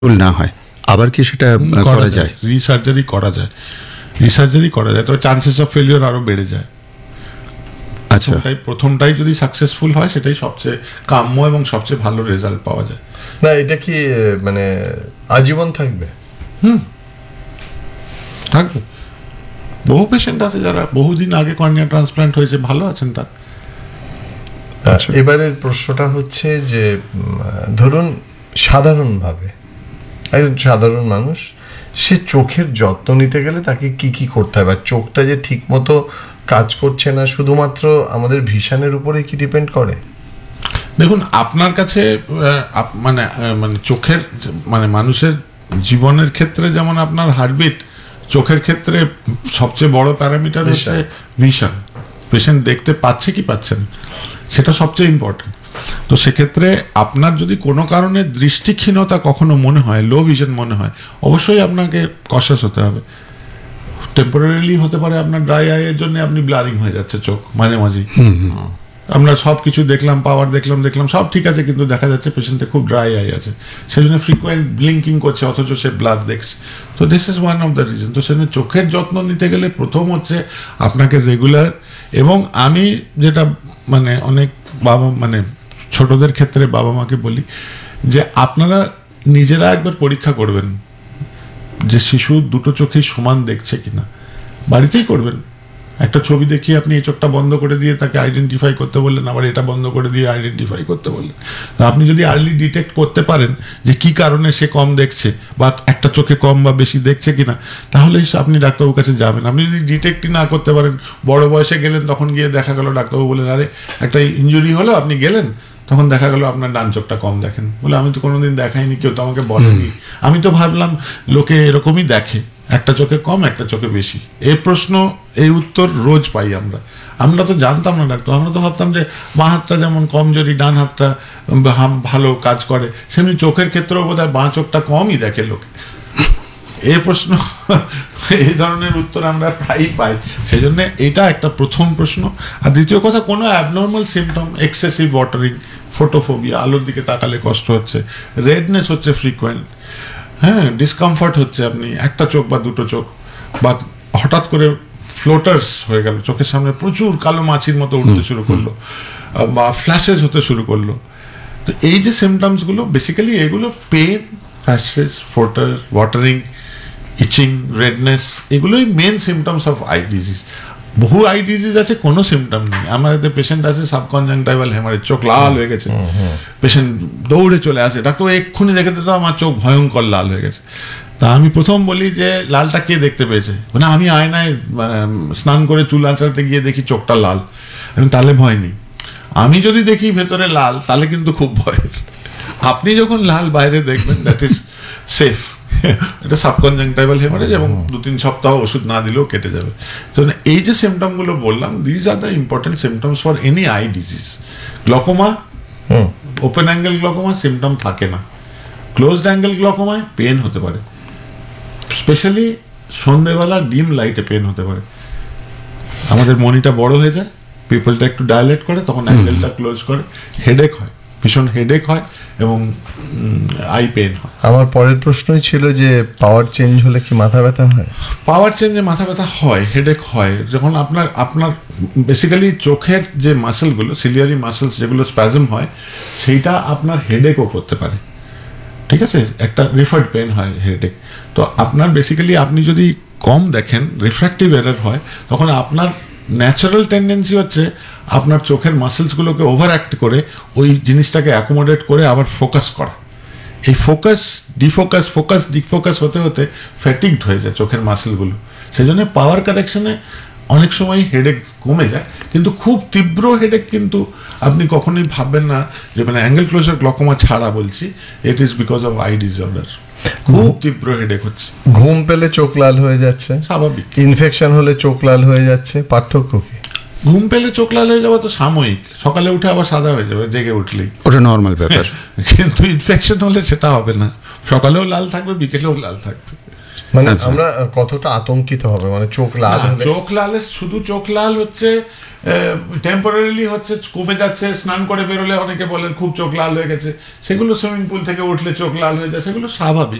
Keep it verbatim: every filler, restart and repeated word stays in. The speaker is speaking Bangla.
না হয় আবার কি সেটা করা যায়? রিসার্জারি করা যায়, রিসার্জারি করা যায়, তবে চান্সেস অফ ফেলিওর আরো বেড়ে যায়। আচ্ছা, তাই প্রথমটাই যদি সাকসেসফুল হয় সেটাই সবচেয়ে কাম্য এবং সবচেয়ে ভালো রেজাল্ট পাওয়া যায়। না, এটা কি মানে আজীবন থাকবে? হুম, থাকবে। বহু পেশেন্ট আছে যারা বহুদিন আগে কর্নিয়া ট্রান্সপ্লান্ট হয়েছে, ভালো আছেন তার। এবারের প্রশ্নটা হচ্ছে যে ধরুন সাধারণভাবে একজন সাধারণ মানুষ সে চোখের যত্ন নিতে গেলে তাকে কি কি করতে হবে? চোখটা যে ঠিক মতো কাজ করছে না শুধুমাত্র আমাদের ভিশনের উপরে কি ডিপেন্ড করে? দেখুন, আপনার কাছে মানে মানে চোখের মানে মানুষের জীবনের ক্ষেত্রে যেমন আপনার হার্টবিট, চোখের ক্ষেত্রে সবচেয়ে বড় প্যারামিটার হচ্ছে ভিশন। পেশেন্ট দেখতে পাচ্ছে কি পাচ্ছেন, সেটা সবচেয়ে ইম্পর্টেন্ট। তো সেক্ষেত্রে আপনার যদি কোনো কারণে দৃষ্টিক্ষীণতা কখনো মনে হয়, লো ভিশন মনে হয়, অবশ্যই আপনাকে কশাস হতে হবে। টেম্পোরারিলি হতে পারে আপনার ড্রাই আইয়ের জন্য আপনি ব্লারিং হয়ে যাচ্ছে চোখ মাঝে মাঝে। আমরা সব কিছু দেখলাম, পাওয়ার দেখলাম দেখলাম সব ঠিক আছে, কিন্তু দেখা যাচ্ছে পেশেন্টে খুব ড্রাই আই আছে, সেই জন্য ফ্রিকোয়েন্ট ব্লিঙ্কিং করছে অথচ সে ব্লাড দেখছে। তো this is one of the reason. তো সেজন্য চোখের যত্ন নিতে গেলে প্রথম হচ্ছে আপনাকে রেগুলার, এবং আমি যেটা মানে অনেক বাবা মানে ছোটদের ক্ষেত্রে বাবা মাকে বলি যে আপনারা নিজেরা একবার পরীক্ষা করবেন যে শিশু দুটো চোখেই সমান দেখছে কিনা। বাড়িতেই করবেন, একটা ছবি দেখিয়ে আপনি এই চোখটা বন্ধ করে দিয়ে তাকে আইডেন্টিফাই করতে বললেন, আবার এটা বন্ধ করে দিয়ে আইডেন্টিফাই করতে বললেন। আপনি যদি আর্লি ডিটেক্ট করতে পারেন যে কি কারণে সে কম দেখছে বা একটা চোখে কম বা বেশি দেখছে কিনা, তাহলে আপনি ডাক্তারবাবুর কাছে যাবেন। আপনি যদি ডিটেক্টই না করতে পারেন, বড় বয়সে গেলেন, তখন গিয়ে দেখা গেল ডাক্তারবাবু বলেন আরে একটা ইনজুরি হলো, আপনি গেলেন, তখন দেখা গেল আপনার ডান চোখটা কম দেখেন। বলে আমি তো কোনোদিন দেখাইনি, কেউ তো আমাকে বলেনি, আমি তো ভাবলাম লোকে এরকমই দেখে, একটা চোখে কম একটা চোখে বেশি। এই প্রশ্ন এই উত্তর রোজ পাই আমরা। আমরা তো জানতাম না ডাক্তার, আমরা তো ভাবতাম যে বাঁ হাতটা যেমন কমজোরি, ডান হাতটা ভালো কাজ করে, সেমনি চোখের ক্ষেত্রেও বোধ হয় বাঁ চোখটা কমই দেখে লোকে। এই প্রশ্ন এই ধরনের উত্তর আমরা প্রায়ই পাই, সেই জন্য এটা একটা প্রথম প্রশ্ন। আর দ্বিতীয় কথা, কোনো abnormal symptom, excessive watering, photophobia, আলোর দিকে তাকালে কষ্ট হচ্ছে, রেডনেস হচ্ছে ফ্রিকোয়েন্ট, হ্যাঁ ডিসকমফর্ট হচ্ছে, আপনি একটা চোখ বা দুটো চোখ, বা হঠাৎ করে ফ্লোটার্স হয়ে গেল, চোখের সামনে প্রচুর কালো মাছির মতো উঠতে শুরু করলো, বা ফ্ল্যাশেস হতে শুরু করলো। তো এই যে সিমটমসগুলো বেসিক্যালি এগুলো পেন, ফ্ল্যাশেস, ফ্লোটার, ওয়াটারিং, ইচিং, রেডনেস, এগুলোই main symptoms of I disease. বহু আই ডিজিজ আছে কোনো সিমটম নেই। আমাদের পেশেন্ট আছে সাবকনজাংটাইভাল হেমারেজ, চোখ লাল হয়ে গেছে, পেশেন্ট দৌড়ে চলে আসে, ডাক্তার এক্ষুনি দেখে দিত আমার চোখ ভয়ঙ্কর লাল হয়ে গেছে। তা আমি প্রথম বলি যে লালটা কে দেখতে পেয়েছে? মানে আমি আয়নায় স্নান করে চুল আঁচড়াতে গিয়ে দেখি চোখটা লাল, আমি তাহলে ভয় নেই। আমি যদি দেখি ভেতরে লাল, তাহলে কিন্তু খুব ভয়ের। আপনি যখন লাল বাইরে দেখবেন, দ্যাট ইজ সেফ। এটা সাবকনজাংটাইভাল হেমারেজ, এবং দু তিন সপ্তাহ ওষুধ না দিলেও কেটে যাবে। তো এই যে সিমটমগুলো বললাম, these are the important symptoms for any I disease. Glaucoma, open angle glaucoma symptom থাকে না। ক্লোজড অ্যাঙ্গেল গ্লকোমায় পেন হতে পারে, স্পেশালি সন্ধ্যেবেলা ডিম লাইটে পেন হতে পারে। আমাদের মনিটা বড় হয়ে যায়, পিপলটা একটু ডায়ালেট করে, তখন অ্যাঙ্গেলটা ক্লোজ করে, হেডেক হয়, ভীষণ হেডেক হয় এবং আই পেন হয়। আমার পরের প্রশ্নই ছিল যে পাওয়ার চেঞ্জ হলে কি মাথা ব্যথা হয়? পাওয়ার চেঞ্জে মাথা ব্যথা হয়, হেডেক হয়। যখন আপনার আপনার বেসিক্যালি চোখের যে মাসেলগুলো, সিলিয়ারি মাসেলস যেগুলো স্প্যাজম হয়, সেইটা আপনার হেডেকও করতে পারে, ঠিক আছে? একটা রিফার্ড পেন হয়, হেডেক। তো আপনার বেসিক্যালি আপনি যদি কম দেখেন, রিফ্র্যাক্টিভ এরর হয়, তখন আপনার ন্যাচারাল টেন্ডেন্সি হচ্ছে আপনার চোখের মাসেলসগুলোকে ওভার অ্যাক্ট করে ওই জিনিসটাকে অ্যাকোমোডেট করে আবার ফোকাস করা। এই ফোকাস ডিফোকাস, ফোকাস ডিফোকাস হতে হতে ফ্যাটিগড হয়ে যায় চোখের মাসেলগুলো। সেই জন্য পাওয়ার কারেকশনে অনেক সময় হেডেক কমে যায়, কিন্তু খুব তীব্র হেডেক কিন্তু আপনি কখনোই ভাববেন না যে মানে অ্যাঙ্গেল ক্লোজার গ্লকোমা ছাড়া বলছি, it is because of I disorder. খুব তীব্র হেডেক হচ্ছে। ঘুম পেলে চোখ লাল হয়ে যাচ্ছে স্বাভাবিক, ইনফেকশন হলে চোখ লাল হয়ে যাচ্ছে, পার্থক্য কি? ঘুম পেলে চোখ লাল হয়ে যাওয়া তো সাময়িক, সকালে উঠে আবার সাদা হয়ে যাবে জেগে উঠলেই, ওটা নর্মাল ব্যাপার। কিন্তু ইনফেকশন হলে সেটা হবে না, সকালেও লাল থাকবে, বিকেলেও লাল থাকবে। মানে আমরা কতটা আতঙ্কিত হবে? মানে চোখ লাল হলে, চোখ লাল শুধু চোখ লাল হচ্ছে টেম্পোরারিলি হচ্ছে কমে যাচ্ছে, স্নান করে বেরোলে অনেকে বলেন খুব চোখ লাল হয়ে গেছে, সেগুলো সুইমিং পুল থেকে উঠলে চোখ লাল হয়ে যায়, সেগুলো স্বাভাবিক।